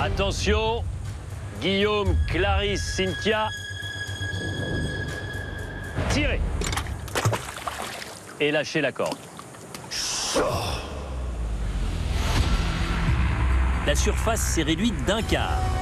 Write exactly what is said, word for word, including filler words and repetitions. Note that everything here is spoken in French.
Attention, Guillaume, Clarisse, Cynthia. Tirez. Et lâchez la corde. La surface s'est réduite d'un quart.